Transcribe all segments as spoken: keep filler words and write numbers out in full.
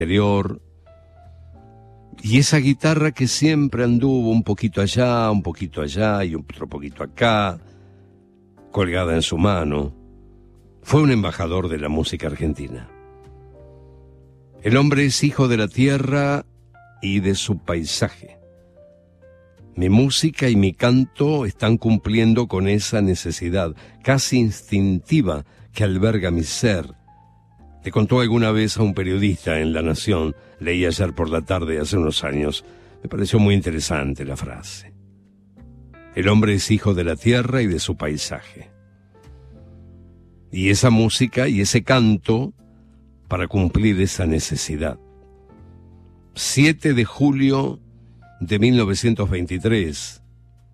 interior, y esa guitarra que siempre anduvo un poquito allá, un poquito allá y otro poquito acá, colgada en su mano, fue un embajador de la música argentina. El hombre es hijo de la tierra y de su paisaje. Mi música y mi canto están cumpliendo con esa necesidad casi instintiva que alberga mi ser. Le contó alguna vez a un periodista en La Nación, leí ayer por la tarde hace unos años. Me pareció muy interesante la frase. El hombre es hijo de la tierra y de su paisaje. Y esa música y ese canto para cumplir esa necesidad. siete de julio de mil novecientos veintitrés.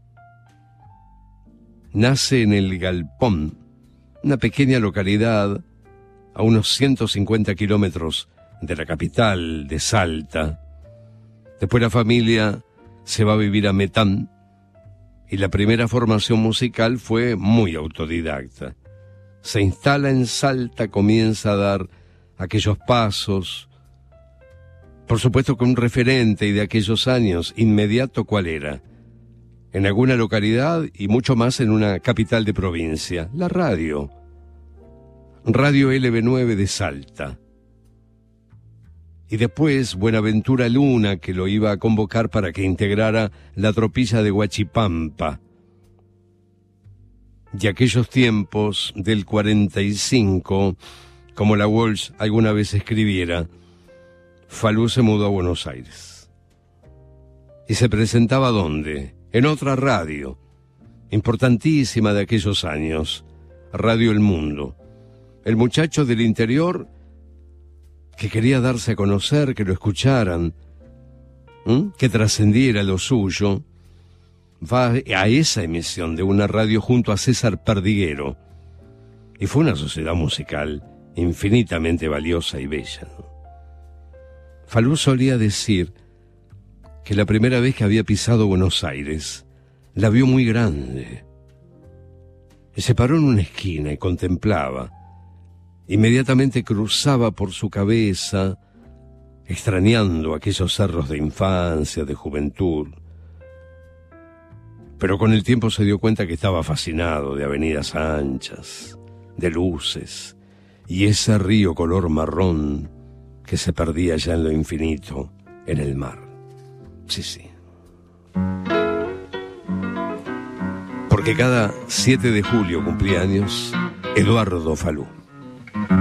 Nace en El Galpón, una pequeña localidad a unos ciento cincuenta kilómetros de la capital de Salta. Después la familia se va a vivir a Metán y la primera formación musical fue muy autodidacta. Se instala en Salta, comienza a dar aquellos pasos, por supuesto con un referente y de aquellos años inmediato. ¿Cuál era? En alguna localidad y mucho más en una capital de provincia, la radio. Radio L B nueve de Salta. Y después Buenaventura Luna, que lo iba a convocar para que integrara la tropilla de Huachipampa. Y aquellos tiempos del cuarenta y cinco, como la Walsh alguna vez escribiera, Falú se mudó a Buenos Aires. Y se presentaba ¿dónde? En otra radio, importantísima de aquellos años, Radio El Mundo. El muchacho del interior que quería darse a conocer, que lo escucharan, ¿m? que trascendiera lo suyo, va a esa emisión de una radio junto a César Perdiguero. Y fue una sociedad musical infinitamente valiosa y bella. Falú solía decir que la primera vez que había pisado Buenos Aires, la vio muy grande. Y se paró en una esquina y contemplaba. Inmediatamente cruzaba por su cabeza, extrañando aquellos cerros de infancia, de juventud. Pero con el tiempo se dio cuenta que estaba fascinado de avenidas anchas, de luces, y ese río color marrón que se perdía ya en lo infinito, en el mar. Sí, sí. Porque cada siete de julio cumplía años Eduardo Falú.